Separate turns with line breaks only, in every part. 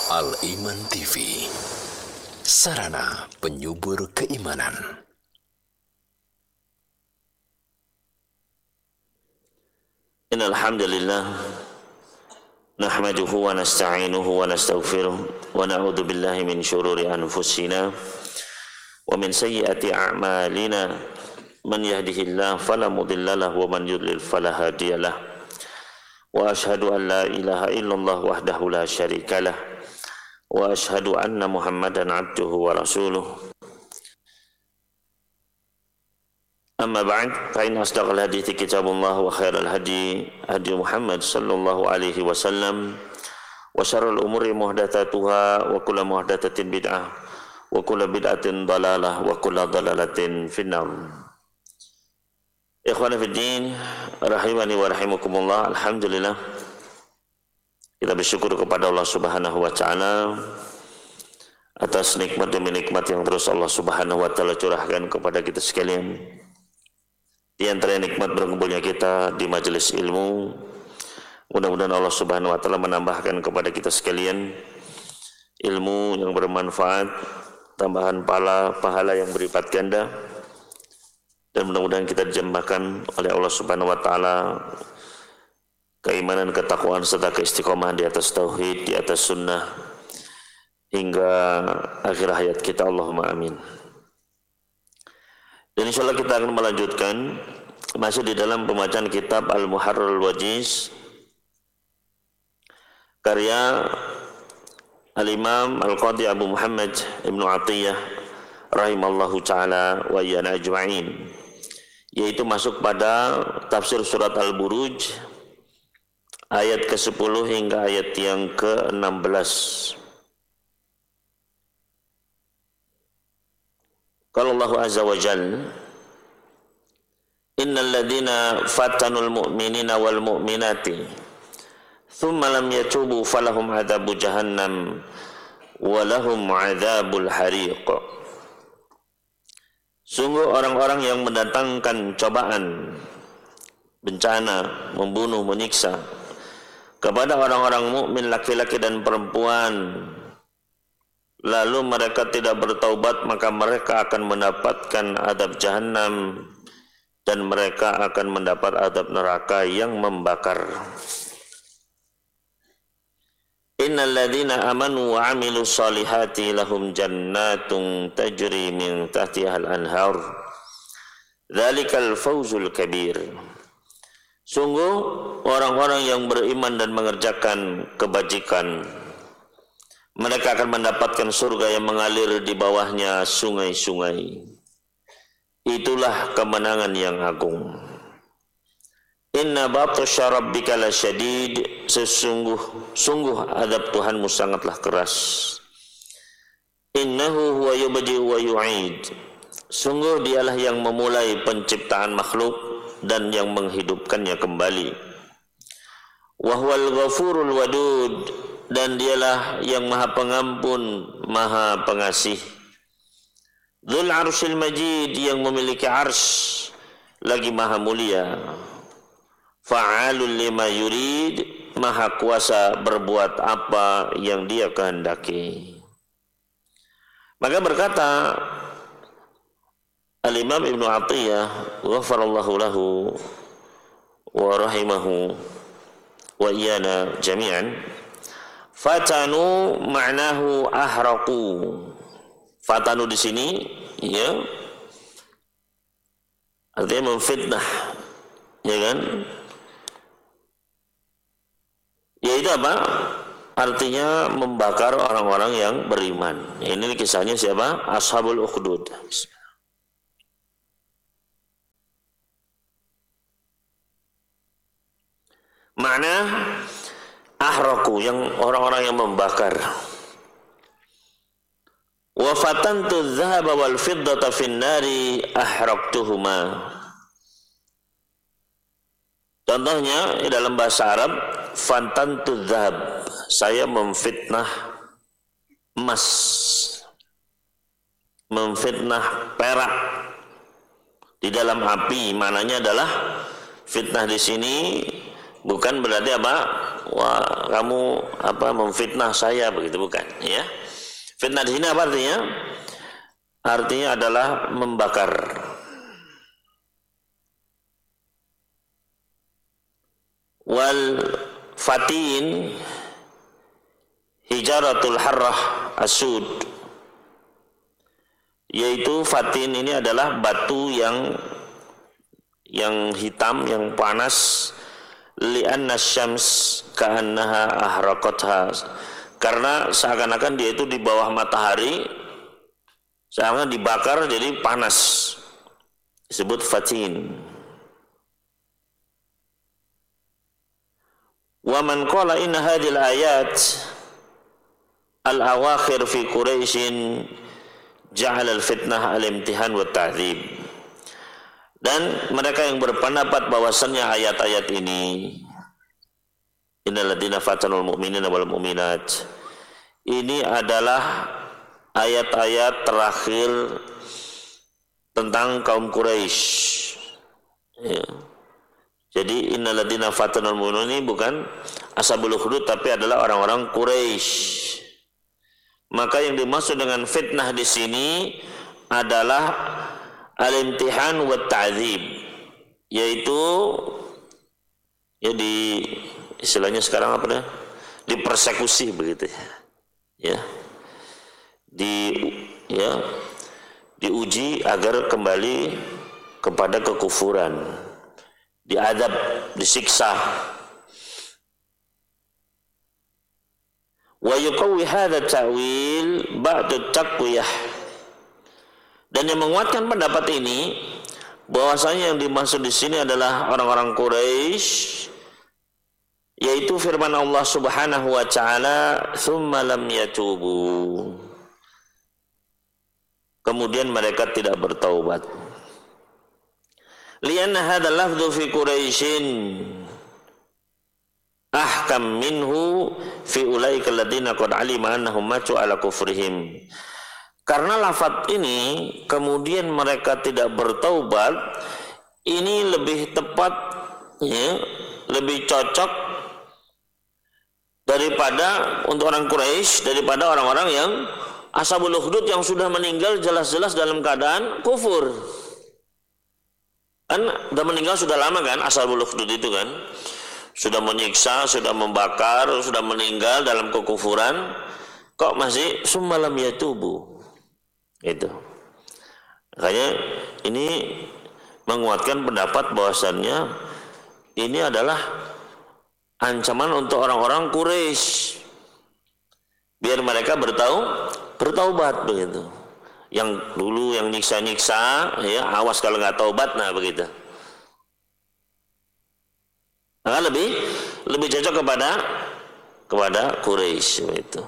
Al-Iman TV, sarana penyubur keimanan.
Innal hamdalillah nahmaduhu wa nasta'inuhu wa nastaghfiruh wa na'udzu billahi min shururi anfusina wa min sayyiati a'malina man yahdihillahu fala mudilla lahu wa man yudlil fala hadiyalah wa ashhadu an la ilaha illallah wahdahu la syarikalah wa ashhadu anna Muhammadan abduhu wa rasuluh. Amma ba'd, fa inna asdaqal hadithi kitabullah wa khairal hadi hadi Muhammad sallallahu alaihi wasallam wa syarrul umuri muhdatsatuha wa kullu muhdatsatin bid'ah wa kullu bid'atin dalalah wa kullu dalalatin finnar. Ikhwani fid din, rahimani wa rahimakumullah. Alhamdulillah, kita bersyukur kepada Allah Subhanahu wa taala atas nikmat demi nikmat yang terus Allah Subhanahu wa taala curahkan kepada kita sekalian. Di antara nikmat berkumpulnya kita di majelis ilmu, mudah-mudahan Allah Subhanahu wa taala menambahkan kepada kita sekalian ilmu yang bermanfaat, tambahan pahala yang berlipat ganda, dan mudah-mudahan kita dijembahkan oleh Allah Subhanahu wa taala keimanan, ketakwaan serta keistiqomahan di atas tauhid, di atas sunnah hingga akhir hayat kita. Allahumma amin. Dan insyaallah kita akan melanjutkan masih di dalam pembacaan kitab Al-Muharrar Al-Wajiz karya Al-Imam Al-Qadhi Abu Muhammad Ibnu Atiyah rahimallahu ta'ala wa iyana ajma'in, yaitu masuk pada tafsir surat Al-Buruj ayat ke-10 hingga ayat yang ke-16. Qala Allah azza wa jalla, innal ladzina fatanul mu'minina wal mu'minati thumma lam yatubu falahum adzabu jahannam wa lahum adzabul hariq. Sungguh orang-orang yang mendatangkan cobaan, bencana, membunuh, menyiksa kepada orang-orang mukmin laki-laki dan perempuan, lalu mereka tidak bertaubat, maka mereka akan mendapatkan adab jahannam dan mereka akan mendapat adab neraka yang membakar. Innal ladzina amanu wa 'amilus solihati lahum jannatun tajri min tahtiha al-anhar. Dzalikal fawzul kabir. Sungguh orang-orang yang beriman dan mengerjakan kebajikan, mereka akan mendapatkan surga yang mengalir di bawahnya sungai-sungai. Itulah kemenangan yang agung. Inna batsya rabbika lasyadid. Sungguh adab Tuhanmu sangatlah keras. Innahu huwa yubdi'u wa yu'id. Sungguh dialah yang memulai penciptaan makhluk dan yang menghidupkannya kembali. Wa huwal ghafurul wadud. Dan dialah yang maha pengampun, maha pengasih. Dzul arsyil majid, yang memiliki arsy lagi maha mulia. Fa'alul lima yurid, maha kuasa berbuat apa yang dia kehendaki. Maka berkata Al-Imam Ibnu Atiyah ghafarallahu lahu wa rahimahu wa iyana jami'an, fatanu ma'nahu ahraqu. Fatanu di sini ya artinya memfitnah, ya kan? Yaitu apa? Artinya membakar orang-orang yang beriman. Ini kisahnya siapa? Ashabul Ukhdud. Makna ahraqu, yang orang-orang yang membakar. Wa fatantu dzahaba wal fiddata fin nari ahraqtuhuma. Contohnya dalam bahasa Arab, fatantu dzahab, saya memfitnah emas, memfitnah perak di dalam api. Maknanya adalah fitnah di sini bukan berarti apa? wah kamu memfitnah saya begitu, bukan ya. Fitnah di sini apa artinya? Artinya adalah membakar. Wal fatin hijaratul harrah asud, yaitu fatin ini adalah batu yang hitam, yang panas, li'anna syams ka'annaha ahraqatha, karena seakan-akan dia itu di bawah matahari, seakan dibakar jadi panas, disebut fatin. Wa man qala inna hadhil ayat al-awakhir fi Quraisyin ja'ala al-fitnah al-imtihan wa ta'dzib. Dan mereka yang berpendapat bahwasannya ayat-ayat ini, innal ladzina fatanul mu'minina wal mu'minat, ini adalah ayat-ayat terakhir tentang kaum Quraisy. Ya. Jadi innal ladzina fatanul mu'minina ini bukan ashabul ukhdud, tapi adalah orang-orang Quraisy. Maka yang dimaksud dengan fitnah di sini adalah al-imtihan wa ta'dzib, yaitu ya di istilahnya sekarang apa dah? Dipersekusi begitu ya. Diuji agar kembali kepada kekufuran, diadab, disiksa. Wa yuqawwi hadha ta'wil ba'da taqwiyah, dan yang menguatkan pendapat ini bahwasanya yang dimaksud di sini adalah orang-orang Quraisy, yaitu firman Allah Subhanahu wa taala, "Tsumma lam yatubu." Kemudian mereka tidak bertaubat. Lianna hadzal lafdhu fi Quraisyin ahkam minhu fi ulaika alladziina qad 'alima annahum matu 'ala kufrihim. Karena lafaz ini kemudian mereka tidak bertaubat, ini lebih tepat ya, lebih cocok daripada untuk orang Quraisy, daripada orang-orang yang ashabul ukhdud yang sudah meninggal jelas-jelas dalam keadaan kufur. Kan sudah meninggal sudah lama kan ashabul ukhdud itu kan. Sudah menyiksa, sudah membakar, sudah meninggal dalam kekufuran, kok masih summalam yatubu. Itu. Makanya ini menguatkan pendapat bahwasannya ini adalah ancaman untuk orang-orang Quraisy, biar mereka bertaubat begitu. Yang dulu yang nyiksa-nyiksa, ya awas kalau nggak taubat, nah begitu. Maka lebih cocok kepada Quraisy itu.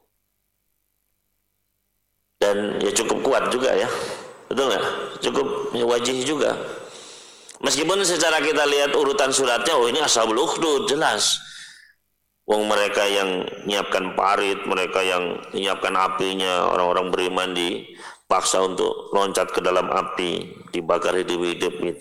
Dan ya cukup kuat juga ya, betul nggak? Cukup wajih juga. Meskipun secara kita lihat urutan suratnya, oh ini ashabul ukhdud jelas. Wong mereka yang menyiapkan parit, mereka yang menyiapkan apinya, orang-orang beriman dipaksa untuk loncat ke dalam api, dibakar hidup-hidup gitu.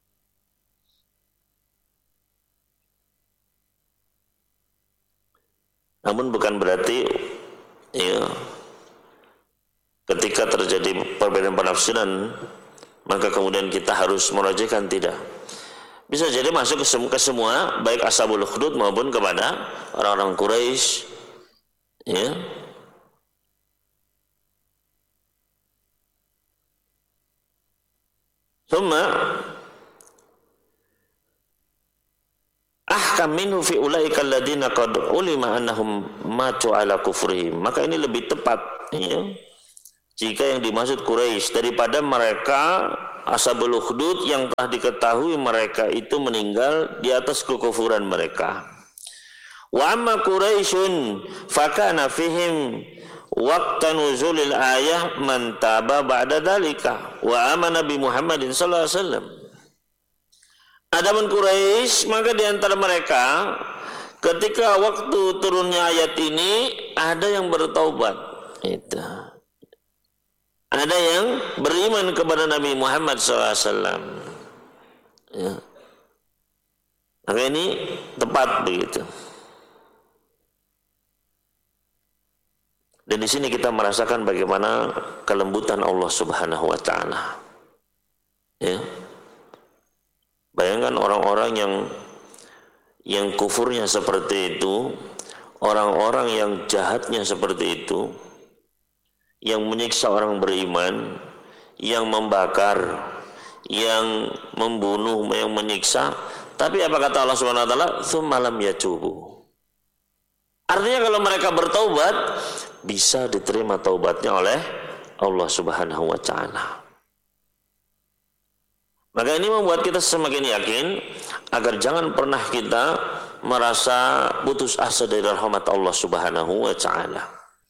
Namun bukan berarti ya, ketika terjadi perbedaan penafsiran maka kemudian kita harus merajikan, tidak. Bisa jadi masuk ke semua, baik ashabul ukhdud maupun kepada orang-orang Quraisy ya. Thumma ahkam minhu fi ulaika alladziina qad ulima annahum matu ala kufrihim. Maka ini lebih tepat ya, jika yang dimaksud Quraisy daripada mereka ashabul ukhdud yang telah diketahui mereka itu meninggal di atas kekufuran mereka. Wa amma Quraisyun fakana fihim waqta nuzulil ayah man taba ba'da dzalika wa amana bi Muhammadin sallallahu alaihi wasallam. Adapun Quraisy, maka di antara mereka ketika waktu turunnya ayat ini ada yang bertaubat. Itu. Ada yang beriman kepada Nabi Muhammad SAW. Ya. Maka ini tepat begitu. Dan di sini kita merasakan bagaimana kelembutan Allah Subhanahu wa taala. Ya. Bayangkan orang-orang yang kufurnya seperti itu, orang-orang yang jahatnya seperti itu, yang menyiksa orang beriman, yang membakar, yang membunuh, yang menyiksa, tapi apa kata Allah Subhanahu wa taala? Tsumma lam yatubu. Artinya kalau mereka bertaubat, bisa diterima taubatnya oleh Allah Subhanahu wa taala. Maka ini membuat kita semakin yakin agar jangan pernah kita merasa putus asa dari rahmat Allah Subhanahu wa taala.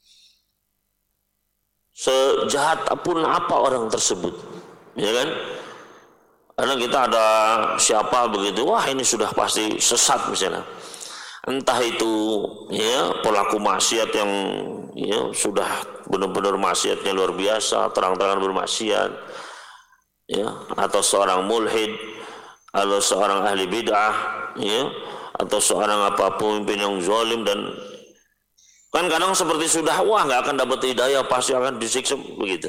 Sejahat pun apa orang tersebut, ya kan? Karena kita ada siapa begitu, wah ini sudah pasti sesat misalnya. Entah itu ya pelaku maksiat yang ya sudah benar-benar maksiatnya luar biasa, terang-terangan bermaksiat, ya, atau seorang mulhid, atau seorang ahli bid'ah, ya, atau seorang pemimpin yang zalim, dan kan kadang seperti sudah wah nggak akan dapat hidayah, pasti akan disiksa begitu.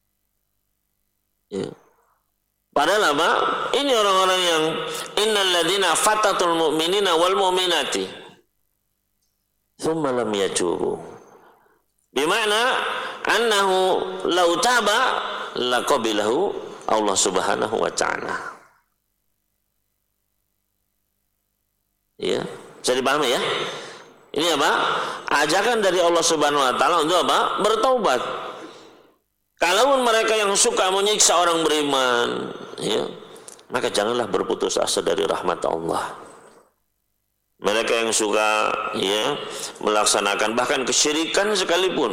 Ya. Padahal apa? Ini orang-orang yang innal ladzina fatatul mu'minina wal mu'minati tsumma lam yatubu. Bima'na annahu law taba laqabilahu Allah Subhanahu wa taala. Ya, bisa dipahami ya? Ini apa? Ajakan dari Allah Subhanahu wa taala untuk apa? Bertaubat. Kalaupun mereka yang suka menyiksa orang beriman, ya, maka janganlah berputus asa dari rahmat Allah. Mereka yang suka ya melaksanakan bahkan kesyirikan sekalipun.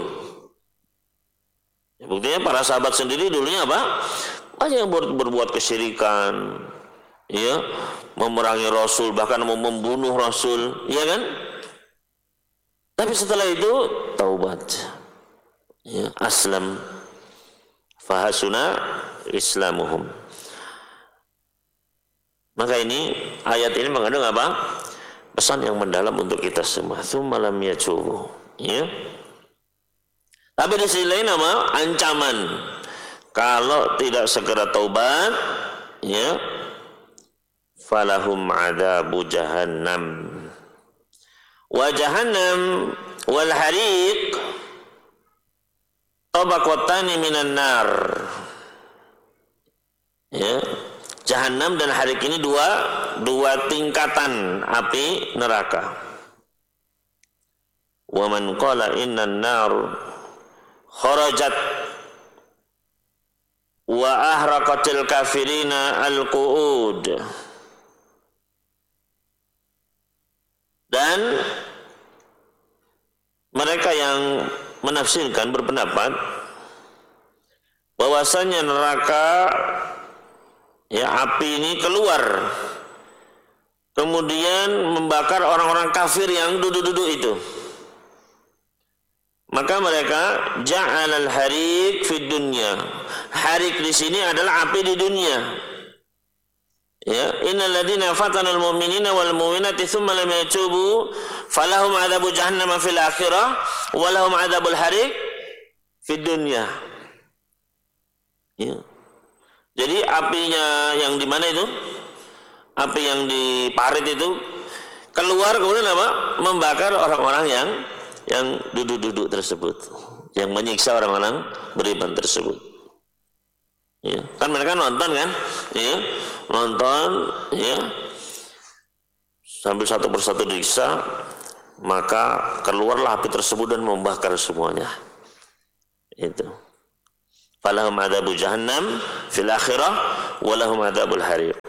Ya, buktinya para sahabat sendiri dulunya apa? Banyak yang berbuat kesyirikan, ya, memerangi Rasul, bahkan mau membunuh Rasul, ya kan? Tapi setelah itu taubat, ya, aslam, fahasuna islamuhum. Maka ini ayat ini mengandung apa? Pesan yang mendalam untuk kita semua. Tsumma lam yatubu, ya. Tapi di sisi lain apa? Ancaman. Kalau tidak segera taubat, ya, falahum adzabu jahannam. Wa jahannam wal hariq tabaqatani minan nar. Ya, Jahannam dan hariq ini dua tingkatan api neraka. Wa man qala innan nar kharajat wa ahraqatil kafirina al-qu'ud. Dan mereka yang menafsirkan berpendapat bahwasanya neraka, ya, api ini keluar kemudian membakar orang-orang kafir yang duduk-duduk itu. Maka mereka ja'alal hariq fid dunya. Hariq di sini adalah api di dunia. Ya, innal ladzina fatanul mu'minina wal mu'minati tsumma lam yatubu falahum adzabu jahannam fil akhirah wa lahum adzabul hariq fid dunya. Ya. Jadi apinya yang di mana itu? Api yang di parit itu keluar kemudian apa? Membakar orang-orang yang duduk-duduk tersebut, yang menyiksa orang-orang beriman tersebut. Ya, kan mereka nonton kan? Ya, nonton, ya, sambil satu persatu disiksa, maka keluarlah api tersebut dan membakar semuanya. Itu. Falahum adzabu jahannam fil akhirah wa lahum adzabul hariq.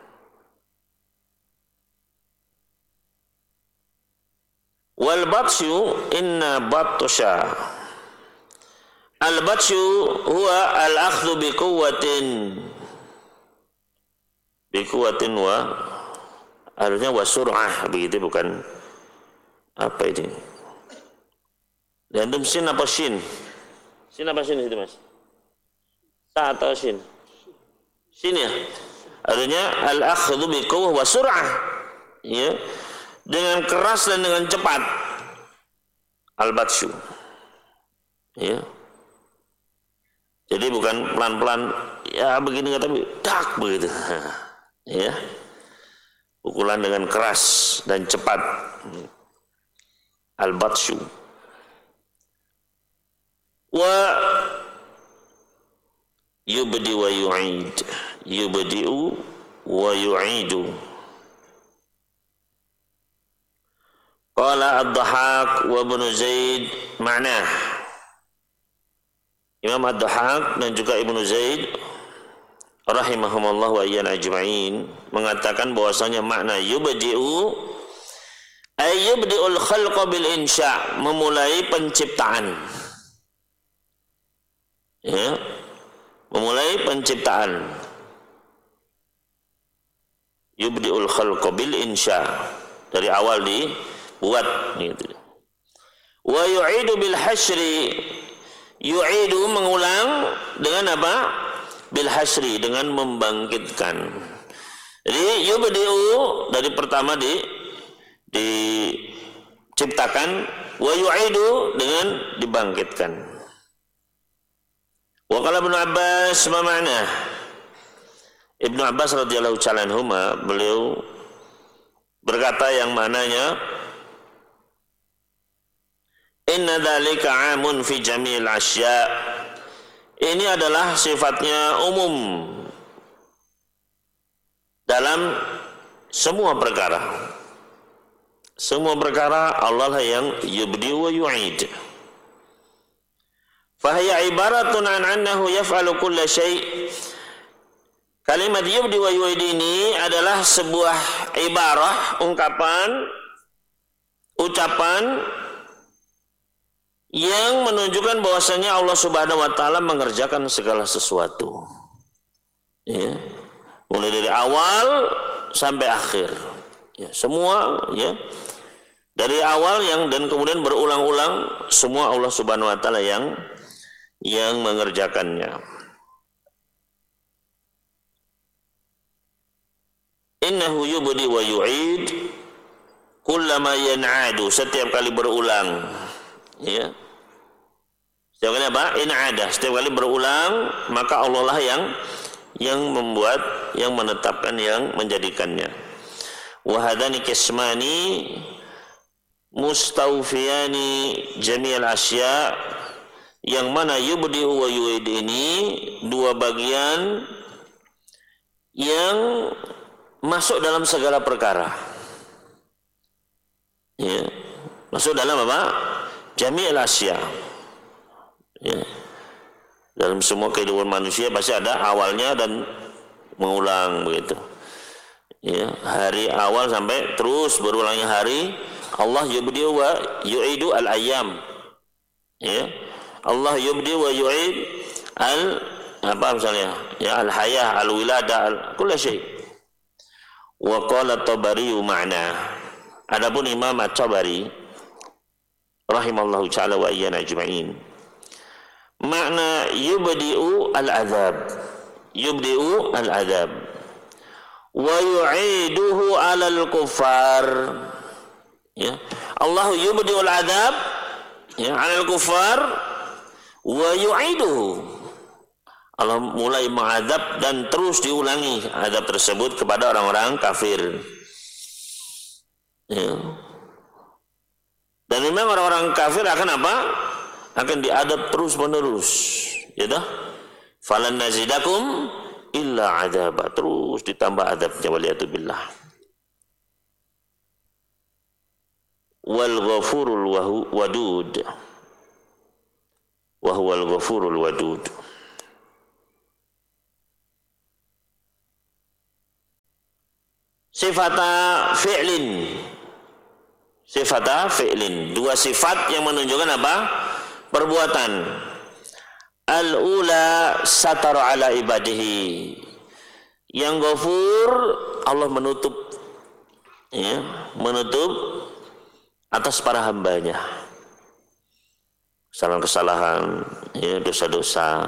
Wal batsyu inna batsha. Al batsyu huwa al akhdhu bi quwwatin wa harusnya wa sur'ah begitu, bukan apa ini. Dan sin apa shin? Sin apa shin itu, Mas? Sa atau shin? Shin ya. Artinya al akhdhu bi quwwah wa sur'ah. Ya. Dengan keras dan dengan cepat. Al batsyu. Ya. Jadi bukan pelan-pelan ya begini tapi dak begitu. Ya. Pukulan dengan keras dan cepat. Al-batsyu. Wa yubdi wa yu'id. Yubdi'u wa yu'idu. Qala Ad-Dhahhak wa Ibnu Zaid ma'nah. Imam Ad-Dhahhak dan juga Ibnu Zaid rahimahumullah wa iyyan ajma'in mengatakan bahwasanya makna yubdi'u ay yubdi'ul khalqa bil insya', memulai penciptaan. Ya, memulai penciptaan. Yubdi'ul khalqa bil insya', dari awal dibuat gitu. Wa yu'idu bil hasyri, yu'idu mengulang dengan apa? Bil hasyri, dengan membangkitkan. Jadi yubdi'u dari pertama diciptakan, wa yu'idu dengan dibangkitkan. Wa qala Ibnu Abbas ma ma'na? Ibnu Abbas radhiyallahu ta'ala anhuma, beliau berkata yang maknanya inna dzalika 'amun fi jami'il asya'. Ini adalah sifatnya umum dalam semua perkara. Semua perkara Allah lah yang yubdi wa yu'id. Fahiya ibaratun an annahu yaf'alu kulla syai'. Kalimat yubdi wa yu'id ini adalah sebuah ibarah, ungkapan, ucapan yang menunjukkan bahwasanya Allah Subhanahu wa taala mengerjakan segala sesuatu. Ya. Mulai dari awal sampai akhir. Ya, semua ya. Dari awal dan kemudian berulang-ulang, semua Allah Subhanahu wa taala yang mengerjakannya. Innahu yubdi wa yu'id kullama yan'adu, setiap kali berulang. Ya. Setiap kali apa? In'ada, setiap kali berulang, maka Allah lah yang membuat, yang menetapkan, yang menjadikannya. Wa hadani qismani mustawfiyani jami'al asya', yang mana yubdi wa yu'id ini dua bagian yang masuk dalam segala perkara. Ya. Masuk dalam apa? Jami'al asya'. Ya. Dalam semua kehidupan manusia pasti ada awalnya dan mengulang begitu. Ya, hari awal sampai terus berulangnya hari. Allah yubdi wa yu'idu al-ayyam. Ya. Allah yubdi wa yu'id apa misalnya? Ya, al-hayah, al-wilada, kullu syai'. Wa qala Tabari ma'na. Adapun Imam At-Tabari rahimallahu ta'ala wa iyyan ajma'in, makna yubdi'u al-'adzab, yubdi'u al-'adzab wa yu'iduhu 'alal kuffar. Ya, Allah yubdi'u al-'adzab ya 'alal kuffar wa yu'iduhu, Allah mulai mengadab dan terus diulangi adab tersebut kepada orang-orang kafir. Ya. Dan memang orang-orang kafir akan apa? Akan diadab terus menerus, ya dah. Falan nazidakum illa adaba, terus ditambah adabnya, waliyatubillah. Wal ghafurul wadud, wa huwal ghafurul wadud. Sifata fi'lin, sifata fi'lin, dua sifat yang menunjukkan apa? Perbuatan. Al-ula satar ala ibadihi, yang ghafur Allah menutup, ya, menutup atas para hambanya kesalahan-kesalahan, ya, dosa-dosa.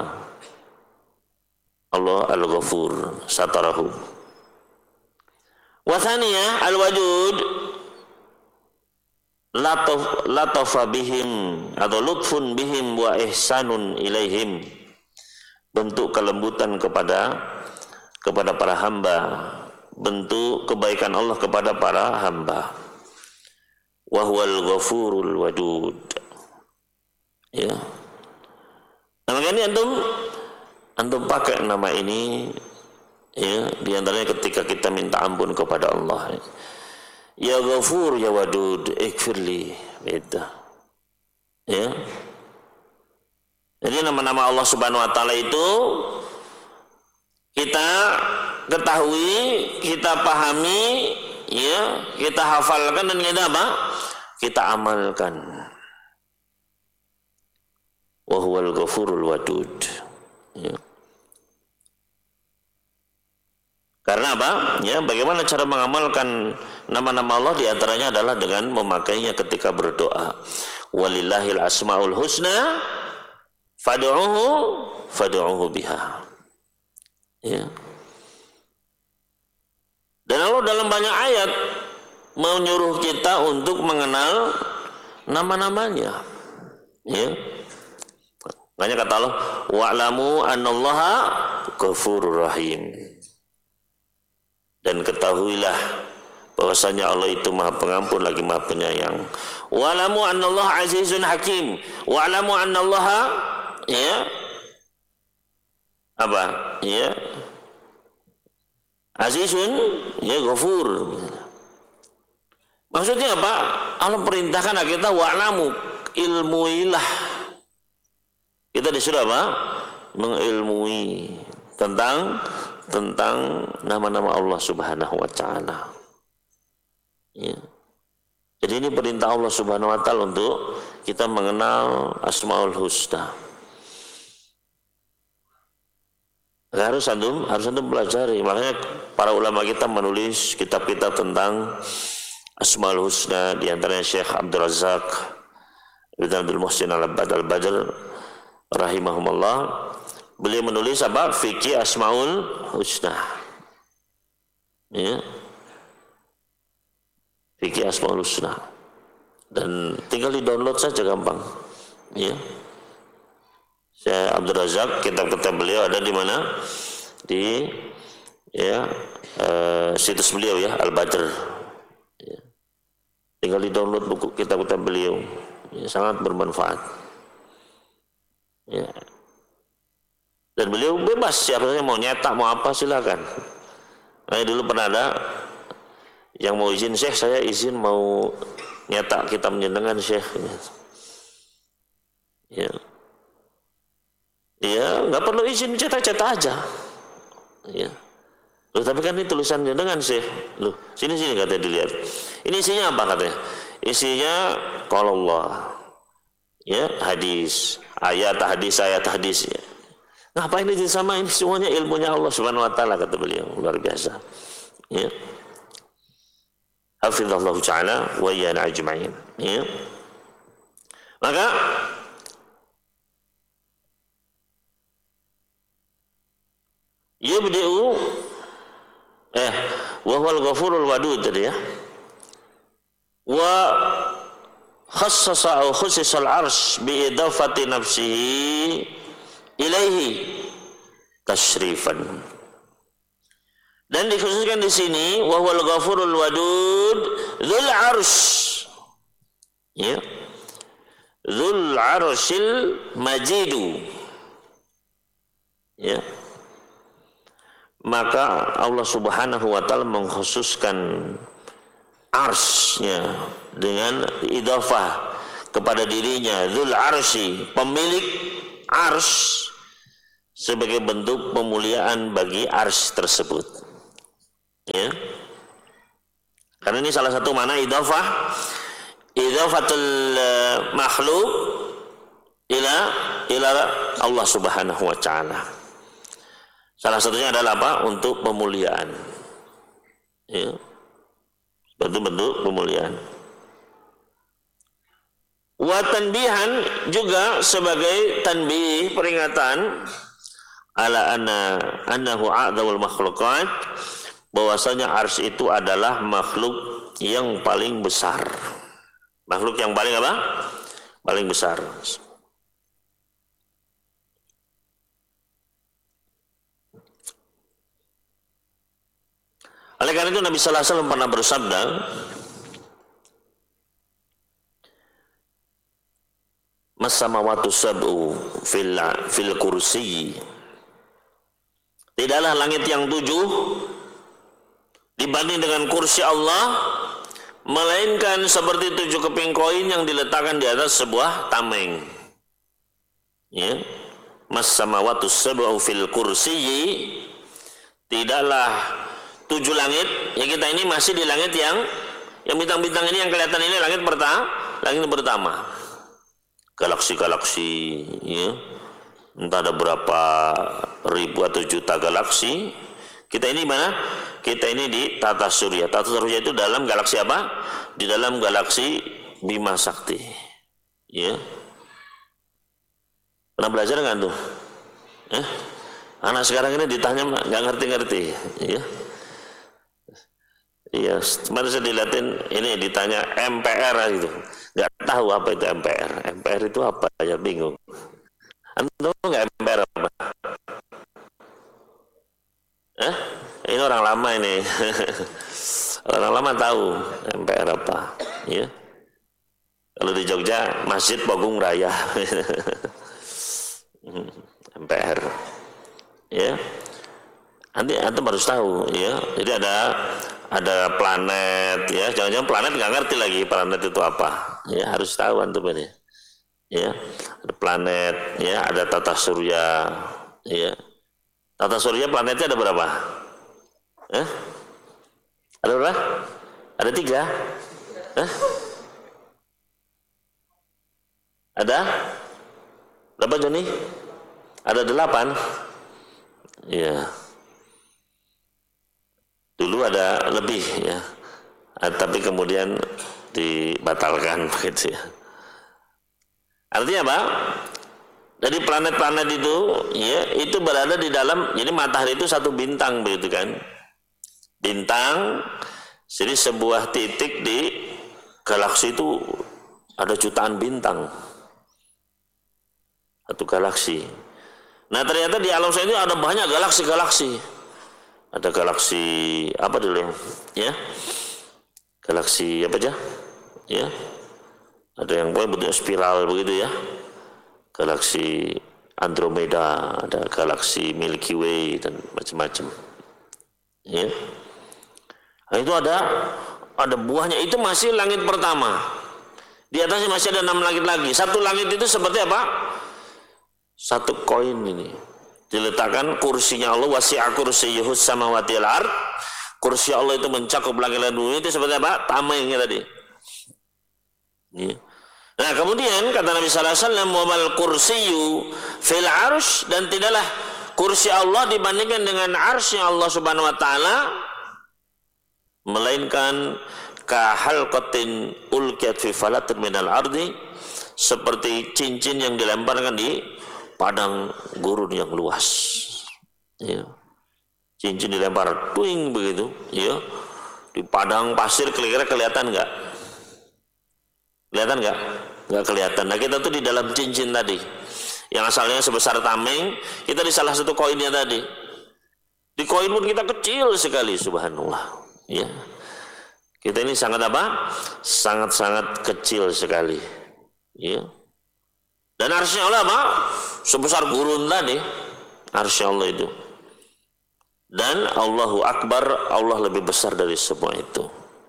Allah al-ghafur satarahu. Wa thaniyah al-wadud, latafa bihim atau lutfun bihim wa ihsanun ilaihim, bentuk kelembutan kepada para hamba, bentuk kebaikan Allah kepada para hamba. Wa huwal ghafurul wadud. Ya. Nah, makanya antum pakai nama ini, ya, di antaranya ketika kita minta ampun kepada Allah. Ya Ghafur ya Wadud ikfirli, gitu. Ya. Jadi nama-nama Allah Subhanahu wa taala itu kita ketahui, kita pahami, ya, kita hafalkan dan kita apa? Kita amalkan. Wa huwal ghafurul wadud. Ya. Karena apa? Ya, bagaimana cara mengamalkan nama-nama Allah, di antaranya adalah dengan memakainya ketika berdoa. Walillahil asmaul husna fad'uhu biha. Ya. Dan Allah dalam banyak ayat menyuruh kita untuk mengenal nama-namanya. Ya. Makanya kata Allah, wa'lamu annallaha ghafurur rahim. Dan ketahuilah bahwasanya Allah itu Maha Pengampun lagi Maha Penyayang. Wa'lamu annallaha azizun hakim. Wa'lamu annallaha, ya, apa? Ya, azizun, ya, ghafur. Maksudnya apa? Allah perintahkan kita wa'lamu, ilmuilah. Kita disuruh apa? Mengilmui tentang nama-nama Allah Subhanahu wa taala. Ya. Jadi ini perintah Allah Subhanahu wa taala untuk kita mengenal Asmaul Husna. Harus antum pelajari. Makanya para ulama kita menulis kitab-kitab tentang Asmaul Husna, di antaranya Syekh Abdul Razak bin Abdul Muhsin Al-Badr rahimahumullah. Beliau menulis apa? Fikih Asmaul Husna. Ya. Fikih Asmaul Husna. Dan tinggal di-download saja gampang. Ya. Syekh Abdul Razak, kitab-kitab beliau ada di mana? Di, ya, situs beliau, ya, Al-Badr. Ya. Tinggal di-download buku kitab-kitab beliau. Ya, sangat bermanfaat. Ya. Dan beliau bebas, siapa saja mau nyetak, mau apa silakan. Nah, dulu pernah ada yang mau izin, Syekh saya izin mau nyetak kitab jenengan Syekh. Ya, ya nggak perlu izin, cetak-cetak aja. Ya, loh, tapi kan ini tulisan jenengan Syekh. Loh, sini katanya dilihat. Ini isinya apa katanya? Isinya kalau Allah, ya, hadis, ayat hadis. Ya. Ngapain ini sama, ini semuanya ilmunya Allah Subhanahu wa taala, kata beliau, luar biasa. Ya. Hafizallahu ta'ala wa iyana ajma'in. Ya. Maka yubdi'u wa huwal ghafurul wadud tadi, ya. Wa khassasa au khussisal arsh bi idafati nafsihi ilaihi tashrifan. Dan dikhususkan di sini wa huwal ghafurul wadud dzul arsy, ya, dzul arsyil majidu, ya. Maka Allah Subhanahu wa taala mengkhususkan arsy-nya dengan idhafah kepada dirinya, dzul arsy, pemilik arsy, sebagai bentuk pemuliaan bagi arsy tersebut. Ya. Karena ini salah satu mana idhafatul makhluk ila Allah Subhanahu wa taala. Salah satunya adalah apa? Untuk pemuliaan. Ya. Bentuk-bentuk pemuliaan. Wa tanbihan, juga sebagai tanbih, peringatan, ala annahu a'dzamul makhluqat, bahwasanya arsy itu adalah makhluk yang paling besar. Makhluk yang paling apa? Paling besar. Oleh karena itu Nabi sallallahu alaihi wasallam pernah bersabda, "Mas-samawatu sab'u fil kursi." Tidaklah langit yang 7 dibanding dengan kursi Allah melainkan seperti 7 keping koin yang diletakkan di atas sebuah tameng. Ya. Mas-samawatu sab'u fil kursi. Tidaklah 7 langit, ya kita ini masih di langit yang bintang-bintang ini yang kelihatan ini langit pertama. Galaksi-galaksi, ya. Entah ada berapa ribu atau juta galaksi. Kita ini mana? Kita ini di Tata Surya. Tata Surya itu dalam galaksi apa? Di dalam galaksi Bima Sakti. Ya. Pernah belajar nggak tuh? Anak sekarang ini ditanya nggak ngerti-ngerti. Ya. Iya, kemarin saya dilihatin ini ditanya MPR gitu. Nggak tahu apa itu MPR. MPR itu apa? Ya bingung. Anda tahu nggak MPR apa? Ini orang lama ini. Orang lama tahu MPR apa. Ya. Kalau di Jogja, Masjid Pogung Raya. MPR. Ya. Nanti Anda harus tahu. Ya. Jadi ada planet. Ya. Jangan-jangan planet nggak ngerti lagi planet itu apa. Ya, harus tahu Antum ini. Ya, ada planet, ya, ada tata surya, ya. Tata surya planetnya ada berapa? Ada berapa? Ada 3? Ada? Berapa Joni? Ada 8? Ya. Dulu ada lebih, ya. Tapi kemudian dibatalkan begitu ya. Artinya apa? Jadi planet-planet itu, ya, itu berada di dalam. Jadi matahari itu satu bintang, begitu kan? Bintang. Jadi sebuah titik di galaksi itu ada jutaan bintang. Satu galaksi. Nah ternyata di alam sana itu ada banyak galaksi-galaksi. Ada galaksi apa dulu ya? Galaksi apa aja? Ya. Ada yang bentuknya spiral begitu ya. Galaksi Andromeda, ada galaksi Milky Way dan macam-macam. Ya. Nah, itu ada buahnya, itu masih langit pertama. Di atasnya masih ada 6 langit lagi. Satu langit itu seperti apa? Satu koin ini. Diletakkan kursinya Allah, wasi'a kursiyyuhus samawati wal ard. Kursi Allah itu mencakup langit dan bumi, itu seperti apa? Tamengnya tadi. Ya. Nah kemudian kata Nabi sallallahu alaihi wasallam, "Wamal kursiyyu fil arsy," dan tidaklah kursi Allah dibandingkan dengan arsy Allah Subhanahu wa taala melainkan ka halqatin ulqiyat fi falatin minal ardi, seperti cincin yang dilemparkan di padang gurun yang luas. Ya. Cincin dilempar tuing begitu, ya. Di padang pasir kira-kira kelihatan enggak? Kelihatan nggak? Nggak kelihatan. Nah kita tuh di dalam cincin tadi, yang asalnya sebesar tameng, kita di salah satu koinnya tadi. Di koin pun kita kecil sekali, subhanallah. Ya, kita ini sangat apa? Sangat-sangat kecil sekali. Ya. Dan arsy Allah apa? Sebesar gurun tadi, arsy Allah itu. Dan Allahu Akbar, Allah lebih besar dari semua itu.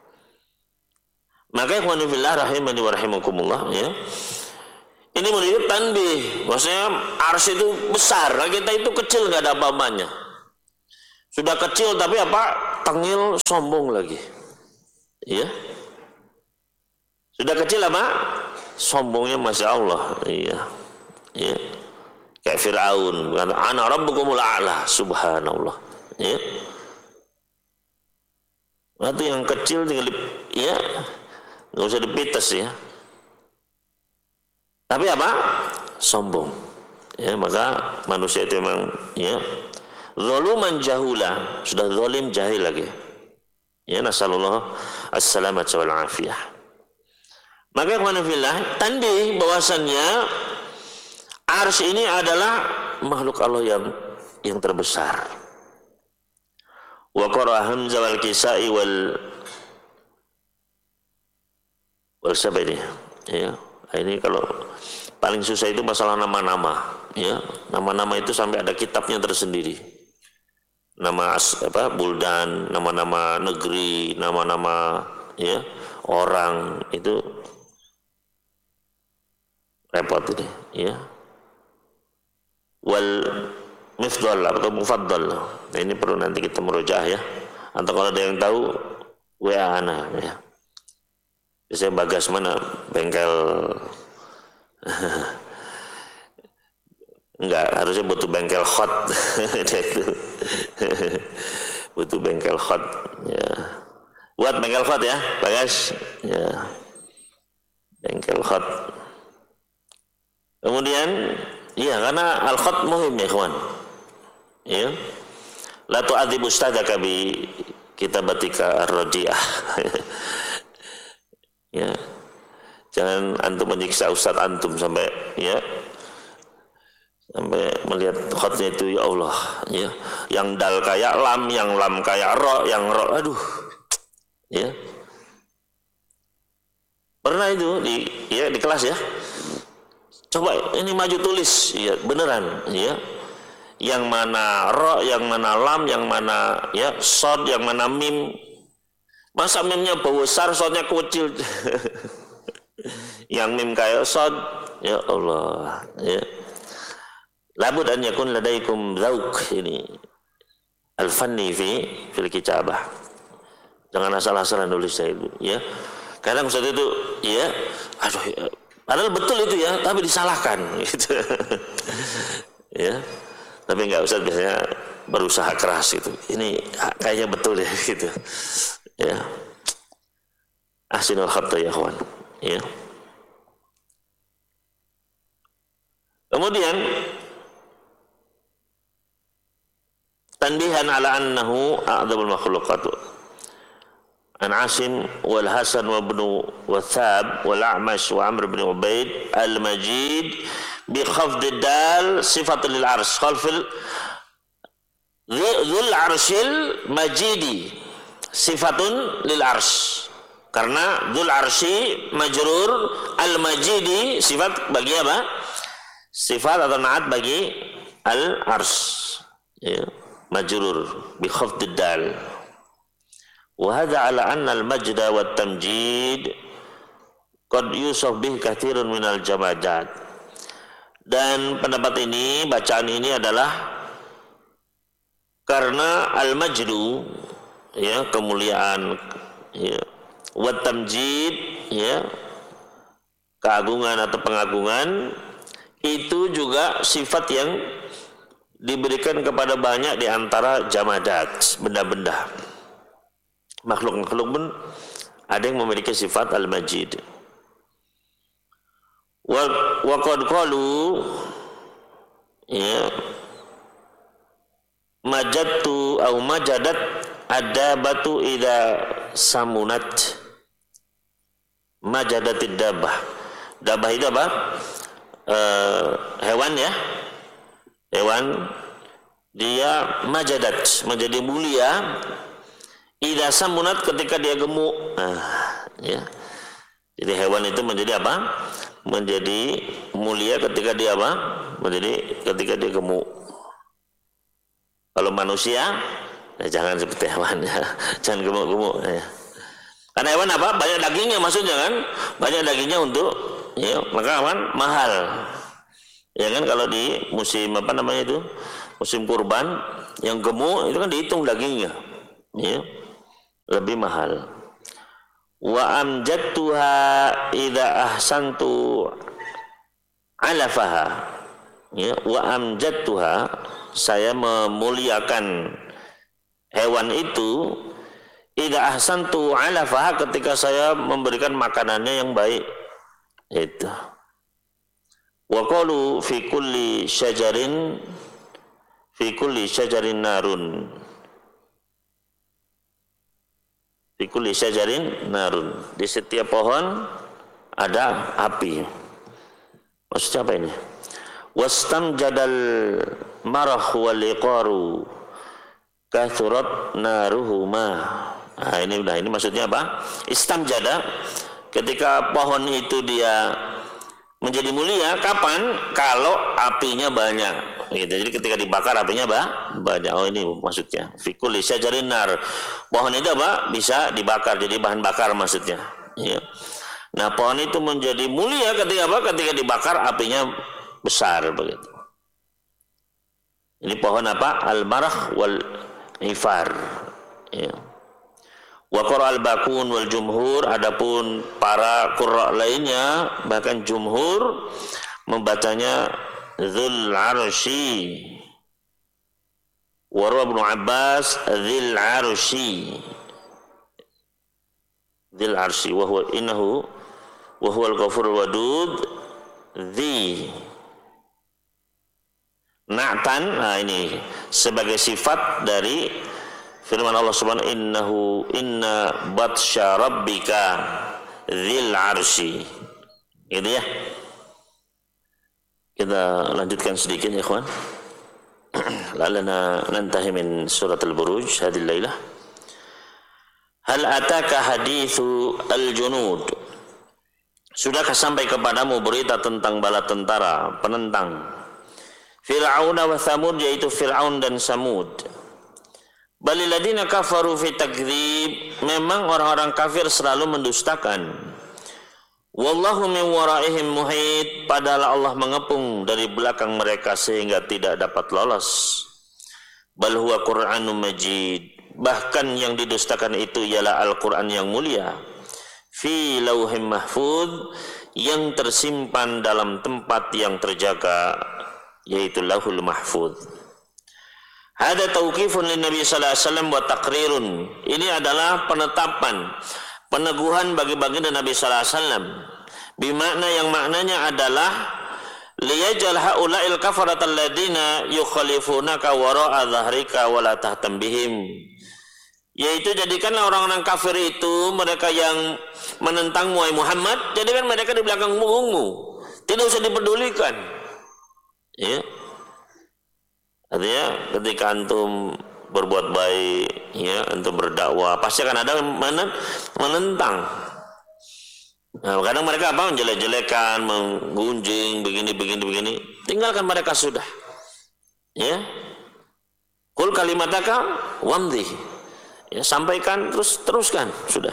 Maka ikhwan fillah rahimani wa rahimakumullah, ya. Ini menjadi tanbih, maksudnya arsy itu besar, nah kita itu kecil, nggak ada apa-apanya. Sudah kecil tapi apa? Tengil, sombong lagi. Iya. Sudah kecil apa? Sombongnya Masya Allah. Iya. Iya. Kayak Fir'aun, ana rabbukumul a'la, subhanallah. Iya. Waktu yang kecil tinggal ya. Nggak usah dipites ya. Tapi apa? Sombong. Ya, maka manusia itu memang ya zaluman jahula, sudah zalim jahil lagi. Ya, nasallallahu as-salamata wal afiyah. Maka ikhwanillah, tandih bahwasannya arsy ini adalah makhluk Allah yang terbesar. Wa qara Hamzah wal Kisai wal sabani. Ya, ini kalau paling susah itu masalah nama-nama. Ya, nama-nama itu sampai ada kitabnya tersendiri. Nama buldan, nama-nama negeri, nama-nama ya orang itu repot ini, ya. Wal mifdal atau mufaddal. Nah, ini perlu nanti kita merujaah ya. Atau kalau ada yang tahu WA ana ya. Saya Bagas mana bengkel enggak, harusnya butuh bengkel hot. Butuh bengkel hot ya. Buat bengkel hot ya, Bagas. Ya. Bengkel hot. Kemudian iya, karena al-khat muhim ya kawan. Ya. La tu'adzib ustadzaka bi kitabatika ar-radiah. Ya. Jangan antum menyiksa ustaz antum sampai melihat khatnya itu ya Allah, ya. Yang dal kayak lam, yang lam kayak ro, yang ro aduh. Ya. Pernah itu di kelas ya. Coba ini maju tulis, ya beneran, ya. Yang mana ro, yang mana lam, yang mana ya sod, yang mana mim. Masa mimnya besar, sodnya kecil. Yang mim kayak sod, ya Allah, ya. Labud an yakun ladaikum dzauq ini al-fanni fil kitabah. Jangan asal-asalan nulis saya itu, ya. Kadang Ustaz itu, ya, aduh, ya. Padahal betul itu ya, tapi disalahkan gitu. Ya. Tapi enggak, Ustaz biasanya berusaha keras gitu. Ini kayaknya betul ya gitu. Ya. Ahsinul khatta ya kawan. Ya. Kemudian tanbihan ala annahu a'dzamul makhluqat. An Asim wal Hasan wa ibnu Wathab wal A'mash wa Amr bin Ubaid al-Majid bi khafd dal sifatun lil arsh khalfil dzul arshil majidi sifatun lil arsh, karena dzul arsy majrur, al-majidi sifat bagi apa? Sifat atau naat bagi al-arsh, ya, majrur bi khafd dal. Wahada ala anna al-majda wa tamjid qad yusaf bih katsirun minal jamadat. Dan pendapat ini, bacaan ini adalah karena al-majdu, ya, kemuliaan, ya, wa tamjid, ya, keagungan atau pengagungan, itu juga sifat yang diberikan kepada banyak di antara jamadat, benda-benda. Makhluk-makhluk pun ada yang memiliki sifat al-majid. Wa qad qalu, ya, majadtu au majadat adabatu idza samunat. Majadatid dabah. Dabah itu apa? Hewan ya. Hewan dia majadat, menjadi mulia. Idza samunat, ketika dia gemuk. Ya. Jadi hewan itu menjadi apa? Menjadi mulia ketika dia apa? Ketika dia gemuk. Kalau manusia, jangan seperti hewan ya. Jangan gemuk-gemuk ya. Karena hewan apa? Banyak dagingnya, maksudnya kan? Banyak dagingnya untuk, ya, maka aman mahal. Ya kan, kalau di musim apa namanya itu? Musim kurban, yang gemuk itu kan dihitung dagingnya. Ya. Lebih mahal. Wa amjadtuha idza ahsantu alafaha. Ya, wa amjadtuha, saya memuliakan hewan itu idza ahsantu alafaha, ketika saya memberikan makanannya yang baik. Itu. Wa qalu fi kulli syajarin narun. Fi kulli syajarin narun. Di setiap pohon ada api. Maksudnya apa ini? Wastamjadal marah wal iqaru kathurat naruhuma. Nah, ini maksudnya apa? Istamjada, ketika pohon itu dia menjadi mulia kapan? Kalau apinya banyak. Gitu. Jadi ketika dibakar apinya banyak. Oh, ini maksudnya. Fikul syajarin nar. Pohon itu apa? Bisa dibakar jadi bahan bakar maksudnya. Ya. Nah, pohon itu menjadi mulia ketika apa? Ketika dibakar apinya besar begitu. Ini pohon apa? Al-marah wal ifar. Ya. Wa qara al-bakun wal jumhur, adapun para qurra lainnya bahkan jumhur membacanya dzul arsy. Wa Ibnu Abbas dzil arsy. Dzil arsy wa huwa innahu wa huwal ghafurul wadud dzi na'tan. Nah, ini sebagai sifat dari firman Allah Subhanahu inna batsya rabbika dzil arsy. Gitu ya. Kita lanjutkan sedikit ya ikhwan. La'allana nantahi min surat al-buruj hadhihi al-lailah. Hal ataka hadithu al-junud. Sudahkah sampai kepadamu berita tentang bala tentara penentang Fir'aun wa Thamud, yaitu Fir'aun dan Samud. Balil ladina kafaru fi takdzib, memang orang-orang kafir selalu mendustakan. Wallahu min waraihim muhit, padahal Allah mengepung dari belakang mereka sehingga tidak dapat lolos. Bal huwa Qur'anun Majid, bahkan yang didustakan itu ialah Al-Qur'an yang mulia. Fi lauhim mahfuz, yang tersimpan dalam tempat yang terjaga, yaitu lauhul mahfuz. Hada tauqifun lin Nabi sallallahu alaihi wasallam wa taqrirun. Ini adalah penetapan, peneguhan bagi baginda Nabi sallallahu alaihi wasallam. Bimakna, yang maknanya adalah liyajal haula'il kafaratal ladina yukhalifunaka wara'a dhahrika wa la tahtam bihim. Yaitu jadikanlah orang-orang kafir itu, mereka yang menentang Muhammad, jadikan mereka di belakang punggungmu, tidak usah dipedulikan. Ya. Artinya ketika antum berbuat baik, ya, antum berdakwah, pasti akan ada menentang. Nah, kadang mereka apa? Menjelek-jelekan, menggunjing, begini. Tinggalkan mereka sudah. Ya. Qul kalimataka wamdhi. Ya, sampaikan, teruskan sudah.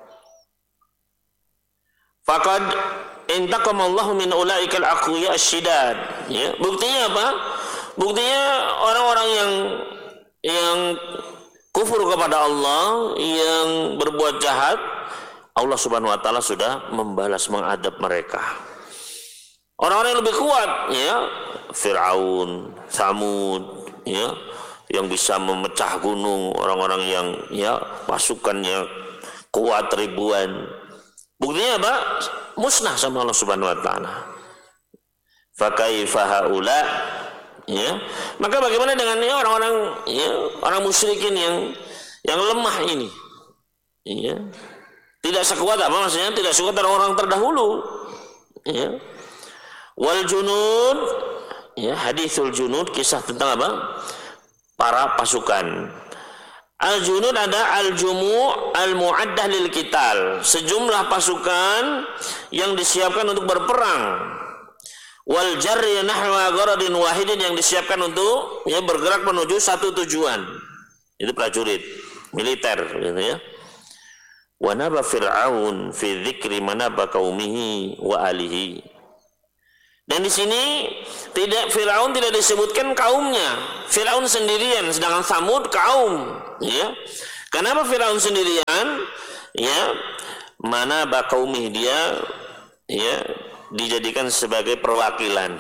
Faqad intaqamallahu min ulaikal aqwiya asyidad. Ya, buktinya apa? Buktinya orang-orang yang kufur kepada Allah, yang berbuat jahat, Allah Subhanahu wa taala sudah membalas, mengadab mereka. Orang-orang yang lebih kuat, ya, Fir'aun, Thamud, ya, yang bisa memecah gunung, orang-orang yang, ya, pasukannya kuat ribuan. Buktinya apa? Musnah sama Allah Subhanahu wa taala. Fa kaifa haula, ya. Maka bagaimana dengan, ya, orang-orang, ya, orang musyrikin yang lemah ini? Ya. Tidak sekuat apa maksudnya? Tidak sekuat orang-orang terdahulu. Ya. Wal junud, ya, hadithul junud, kisah tentang apa? Para pasukan. Al-junud ada al-jumu' al-mu'addah lil qital, sejumlah pasukan yang disiapkan untuk berperang. Wal jarri nahwa gharadin wahidin, yang disiapkan untuk, ya, bergerak menuju satu tujuan. Itu prajurit militer, gitu ya. Wa naba fir'aun fi dzikri manaba qaumihi wa alihi. Dan di sini Fir'aun tidak disebutkan kaumnya. Fir'aun sendirian, sedangkan Tsamud kaum. Ya. Kenapa Fir'aun sendirian? Ya, mana bakaumih, dia, ya, dijadikan sebagai perwakilan.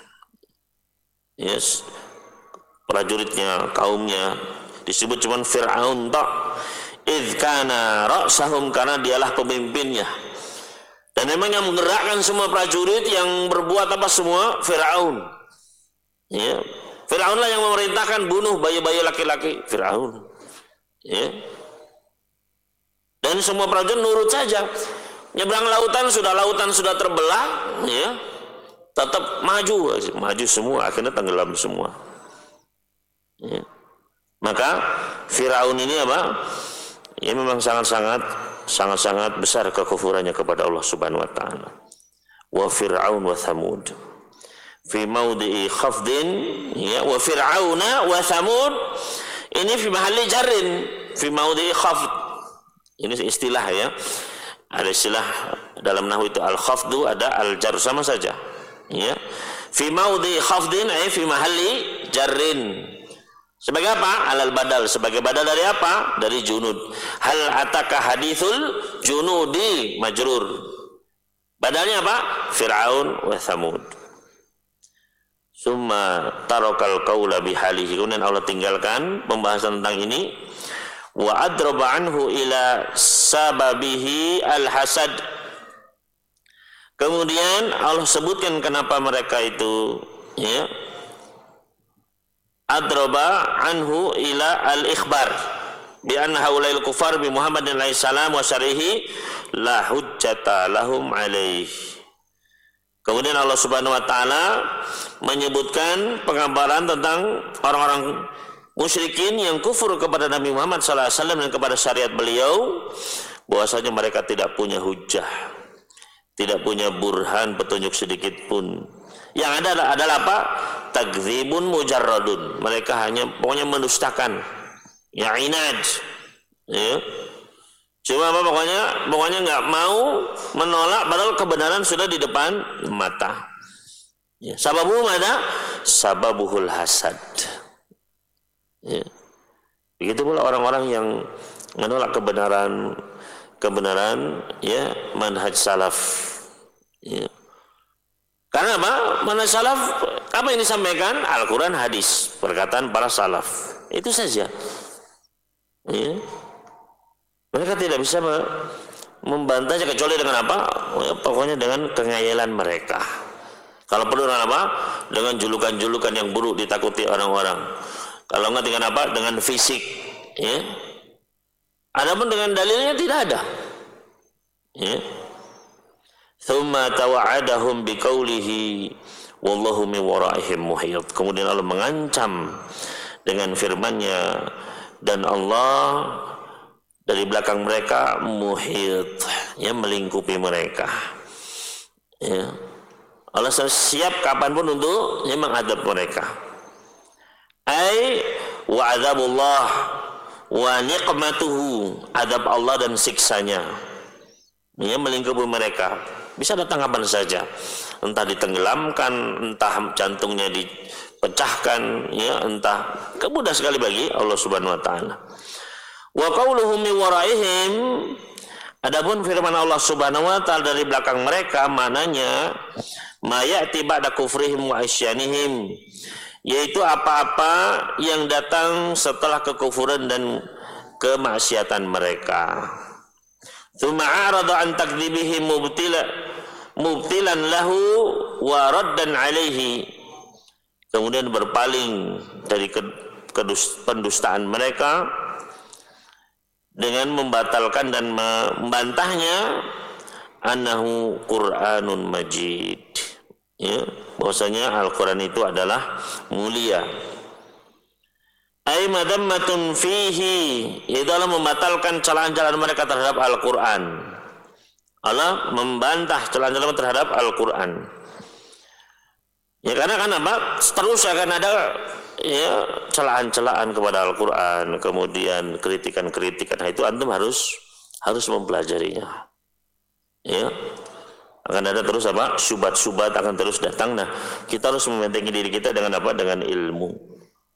Yes. Prajuritnya, kaumnya disebut cuma Fir'aun tak. Idh kana ra'sahum, karena dialah pemimpinnya. Dan memang yang menggerakkan semua prajurit, yang berbuat apa semua? Fir'aun. Ya. Fir'aun lah yang memerintahkan bunuh bayi-bayi laki-laki. Fir'aun. Ya. Dan semua prajurit nurut saja. Nyebrang lautan sudah terbelah, ya, tetap maju semua, akhirnya tenggelam semua. Ya. Maka Firaun ini apa? Ya memang sangat besar kekufurannya kepada Allah Subhanahu wa taala. Wa Fir'aun wa Thamud fi mawdi'i khafdin, ya, wa Fir'auna wa Thamud ini fi mahalli jarrin fi mawdi'i khafd. Ini istilah, ya. Ada istilah dalam nahwu itu al-khafdu, ada al-jar, sama saja. Ya. Fi mawdi'i khafdin ay fi mahalli jarrin. Sebagai apa? Alal badal, sebagai badal dari apa? Dari junud. Hal ataka hadithul junudi majrur. Badalnya apa? Fir'aun wa Thamud. Summa tarakal qaula bihalihi. Kemudian Allah tinggalkan pembahasan tentang ini. Wa adraba anhu ila sababihi al-hasad. Kemudian Allah sebutkan kenapa mereka itu, ya, adraba anhu ila al-ikhbar bi anna haulail kufar bi Muhammadin alaihi salam wa syarihi la hujjata lahum alaih. Kemudian Allah Subhanahu wa taala menyebutkan pengabaran tentang orang-orang musyrikin yang kufur kepada Nabi Muhammad sallallahu alaihi wasallam dan kepada syariat beliau, bahwasanya mereka tidak punya hujjah, tidak punya burhan, petunjuk sedikit pun. Yang ada adalah apa? Takdzibun mujarradun. Mereka hanya pokoknya mendustakan. Ya, inad. Ya. Cuma apa pokoknya enggak mau menolak padahal kebenaran sudah di depan mata. Ya. Sababu mana? Sababuhul hasad. Ya. Begitu pula orang-orang yang menolak kebenaran, ya, manhaj salaf. Ya. Karena apa? Manhaj salaf, apa yang disampaikan? Al-Quran, hadis, perkataan para salaf. Itu saja. Ya. Mereka tidak bisa membantahnya kecuali dengan apa? Ya, pokoknya dengan kengayalan mereka. Kalau perlu dengan apa? Dengan julukan-julukan yang buruk ditakuti orang-orang. Kalau enggak dengan apa? Dengan fisik. Ya. Adapun dengan dalilnya tidak ada. Ya. Thumma tawa'adahum biqaulihi wallahu min waraihim muhit. Kemudian Allah mengancam dengan firman-Nya, dan Allah dari belakang mereka muhit, yang melingkupi mereka. Ya. Allah siap kapanpun untuk mengadab mereka. Ai wa adzabullah wa niqmatuhu, adab Allah dan siksanya, ya, melingkupi mereka. Bisa datang kapan saja, entah ditenggelamkan, entah jantungnya dipecahkan, ya, entah, mudah sekali bagi Allah Subhanahu wa taala. Wa qauluhum min waraihim, adapun firman Allah Subhanahu wa taala dari belakang mereka, mananya ma ya'ti ba'da kufrihim wa isyanihim, yaitu apa-apa yang datang setelah kekufuran dan kemaksiatan mereka. Tsumma arada an takdzibihim mubtilan lahu wa raddan alaihi. Kemudian berpaling dari pendustaan mereka dengan membatalkan dan membantahnya, annahu Qur'anun Majid, ya, bahwasanya Al-Qur'an itu adalah mulia. Ai madammatun fihi, itu adalah membatalkan celaan-celaan mereka terhadap Al-Qur'an. Allah membantah celaan-celaan terhadap Al-Qur'an. Ya, karena kan apa? Terus akan ada, ya, celaan-celaan kepada Al-Qur'an, kemudian kritikan-kritikan. Nah, itu antum harus mempelajarinya. Ya. Akan ada terus apa? Syubhat-syubhat akan terus datang. Nah, kita harus membentengi diri kita dengan apa? Dengan ilmu.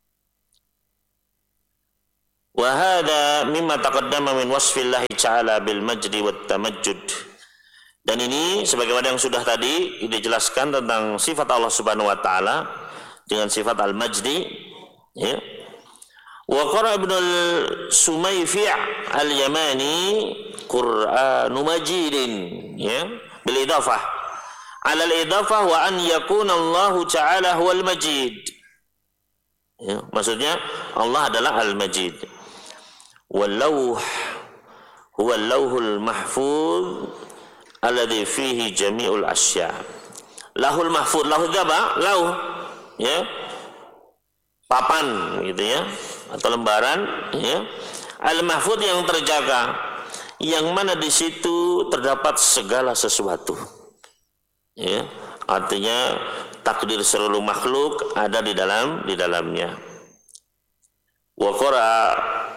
Wa hadza mimma taqaddama min wasfillahi ta'ala bil majdi wat tamajjud. Dan ini sebagaimana yang sudah tadi dijelaskan tentang sifat Allah Subhanahu wa taala dengan sifat al-majdi, ya. Wa qara Ibnu Sumayfi' al-Yamani Qur'anu Majidin, ya, bil idafah. Ala al-idafah wa an yakuna Allah ta'ala huwal majid. Ya, maksudnya Allah adalah al-majid. Wal lawh huwa al-lawhul mahfuz alladzi fihi jami'ul asya. Lahul mahfud, lahu apa? Lauh, ya, papan gitu ya, atau lembaran ya. Al mahfud yang terjaga, yang mana di situ terdapat segala sesuatu, ya, artinya takdir seluruh makhluk ada di dalamnya. Wa qara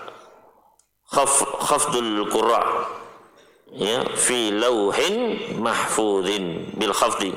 khafdul qurra, ya, fi lauhin mahfudin bil khafdi.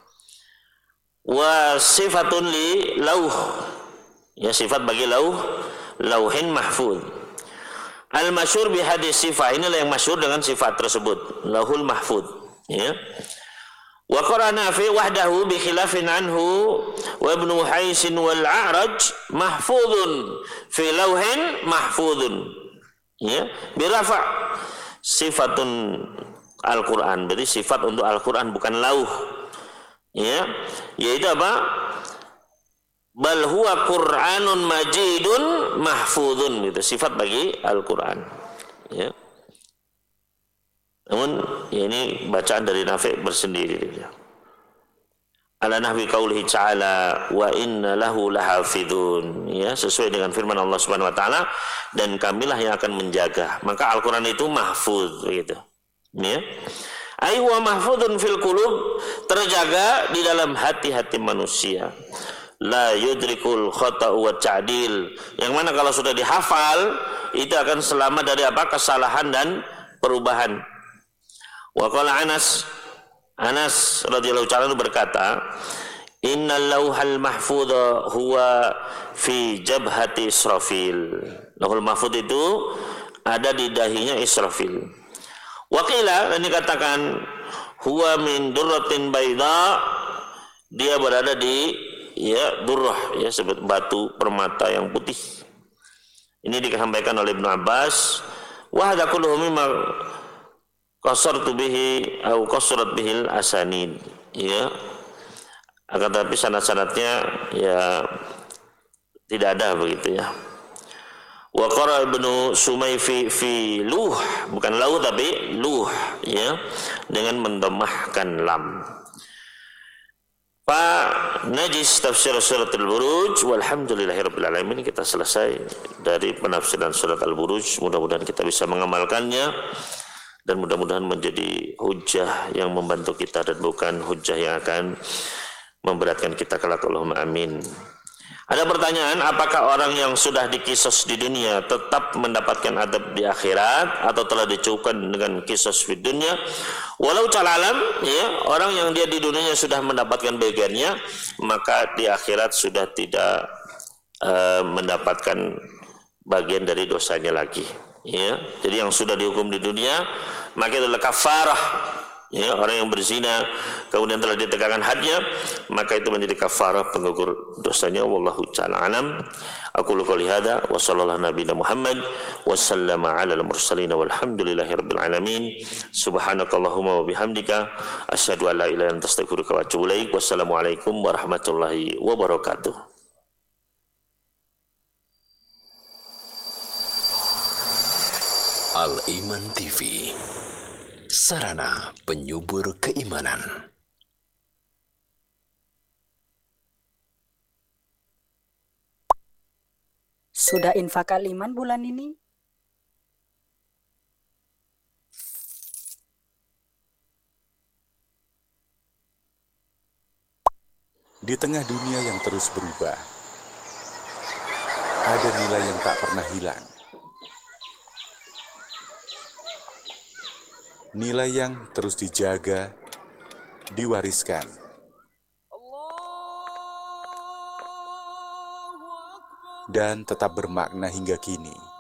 Wa sifatun li lauh, ya, sifat bagi lauh, lauhin mahfud. Al masyhur bi hadis sifat, inilah yang masyhur dengan sifat tersebut, lauhul mahfud, ya. Wa qarana fi wahdahu bi khilafin anhu wa ibnu Haisin wal A'raj mahfudun fi lauhin mahfudun, ya, bi rafa sifatun Al-Qur'an, berarti sifat untuk Al-Qur'an bukan lauh, ya, yaitu apa? Bal huwa Qur'anun majidun mahfudun, gitu, sifat bagi Al-Qur'an, ya. Namun ya ini bacaan dari Nafi' bersendiri, ya. Ala nahwi qaulihi ta'ala wa inna lahu lahafidun, ya, sesuai dengan firman Allah Subhanahu wa taala, dan kamilah yang akan menjaga. Maka Al-Qur'an itu mahfuz, gitu, ya. Ai wa mahfudun fil qulub, terjaga di dalam hati-hati manusia. La yudrikul khata'u wa ta'dil, yang mana kalau sudah dihafal itu akan selamat dari apa? Kesalahan dan perubahan. Wa qala Anas radhiyallahu ta'ala berkata, innal lauhal mahfudha huwa fi jabhati Israfil. Lauhul mahfudz itu ada di dahinya Israfil. Wa qila, ini katakan, huwa min durratin baydha, dia berada di, ya, durrah, ya, sebut batu permata yang putih. Ini disampaikan oleh Ibnu Abbas. Wa hadza kulluhu mimma qasartu bihi au qasrat bihil asanid, ya, akan tapi sanad-sanadnya ya tidak ada begitu, ya. Wa qara Ibnu Sumay fi luh, bukan lauh tapi luh, ya, dengan mendhammahkan lam. Fa najis tafsir suratul buruj, walhamdulillahirabbil alamin. Kita selesai dari penafsiran surat al-buruj. Mudah-mudahan kita bisa mengamalkannya dan mudah-mudahan menjadi hujjah yang membantu kita dan bukan hujjah yang akan memberatkan kita kelak. Allahumma amin. Ada pertanyaan, apakah orang yang sudah dikisos di dunia tetap mendapatkan adab di akhirat atau telah dicukupkan dengan kisos di dunia? Walau calalam, ya, orang yang dia di dunia sudah mendapatkan bagiannya, maka di akhirat sudah tidak mendapatkan bagian dari dosanya lagi, ya. Jadi yang sudah dihukum di dunia maka itu adalah kafarah, ya, orang yang berzina kemudian telah ditegakkan hadnya, maka itu menjadi kafarah penggugur dosanya. Wallahu ta'ala alam. Aqulu qouli hadza wa sallallahu nabiyana Muhammad wa sallama 'alal mursalin walhamdulillahirabbil alamin. Subhanakallahumma wa bihamdika asyhadu an la ilaha illa anta astaghfiruka wa atubu ilaik. Wassalamualaikum warahmatullahi wabarakatuh.
Al-Iman TV, sarana penyubur keimanan.
Sudah infak Al-Iman bulan ini?
Di tengah dunia yang terus berubah, ada nilai yang tak pernah hilang. Nilai yang terus dijaga, diwariskan. Dan tetap bermakna hingga kini.